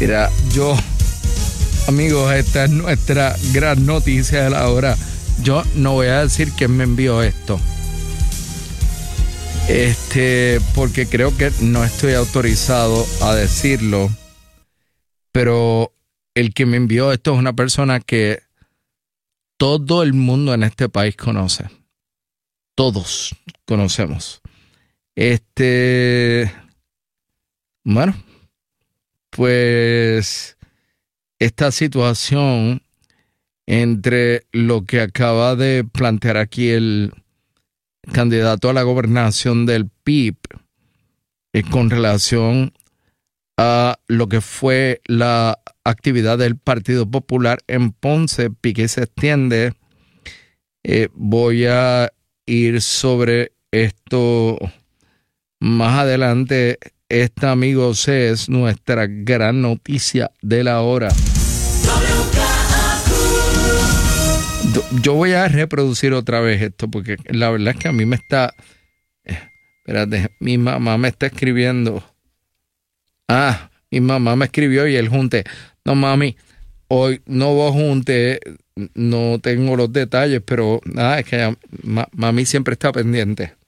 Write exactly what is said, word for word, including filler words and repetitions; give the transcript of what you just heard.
Mira, yo, amigos, esta es nuestra gran noticia de la hora. Yo no voy a decir quién me envió esto. Este, porque creo que no estoy autorizado a decirlo. Pero el que me envió esto es una persona que todo el mundo en este país conoce. Todos conocemos. Este, bueno, pues esta situación entre lo que acaba de plantear aquí el candidato a la gobernación del P I B eh, con relación a lo que fue la actividad del Partido Popular en Ponce, pique se extiende. Eh, voy a ir sobre esto más adelante. Esta, amigos, es nuestra gran noticia de la hora. Yo voy a reproducir otra vez esto porque la verdad es que a mí me está... Espérate, mi mamá me está escribiendo. Ah, mi mamá me escribió y el junte. No, mami, hoy no hubo junte, no tengo los detalles, pero nada, es que ya, ma, mami siempre está pendiente.